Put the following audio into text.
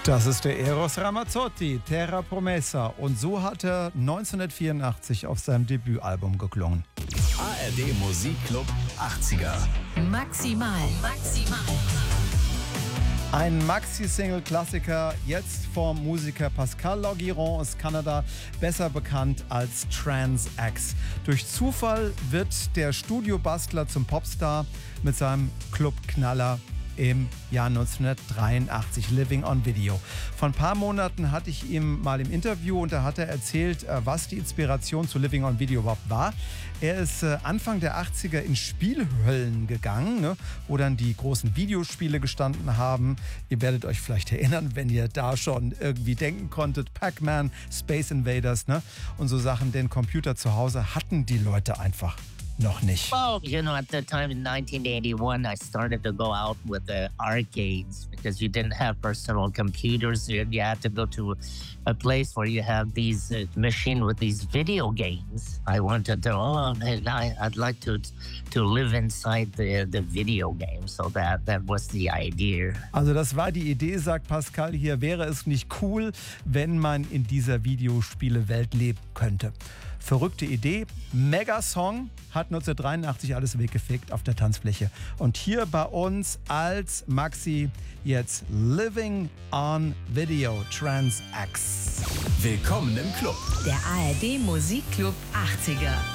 Das ist der Eros Ramazzotti, Terra Promessa. Und so hat er 1984 auf seinem Debütalbum geklungen. ARD Musikclub 80er. Maximal. Ein Maxi-Single-Klassiker, jetzt vom Musiker Pascal Laugiron aus Kanada, besser bekannt als Trans X. Durch Zufall wird der Studiobastler zum Popstar mit seinem Clubknaller im Jahr 1983, Living on Video. Vor ein paar Monaten hatte ich ihn mal im Interview und da hat er erzählt, was die Inspiration zu Living on Video überhaupt war. Er ist Anfang der 80er in Spielhöllen gegangen, ne, wo dann die großen Videospiele gestanden haben. Ihr werdet euch vielleicht erinnern, wenn ihr da schon irgendwie denken konntet, Pac-Man, Space Invaders, ne, und so Sachen, denn Computer zu Hause hatten die Leute einfach noch nicht. Well, at the time in 1981, I started to go out with the arcades because you didn't have personal computers. You had to go to a place where you have these machine with these video games. I wanted to, I'd like to live inside the video game. So that was the idea. Also das war die Idee, sagt Pascal hier. Wäre es nicht cool, wenn man in dieser Videospielewelt leben könnte? Verrückte Idee, Mega-Song, hat 1983 alles weggefegt auf der Tanzfläche. Und hier bei uns als Maxi jetzt Living on Video, Trans X. Willkommen im Club. Der ARD Musikclub 80er.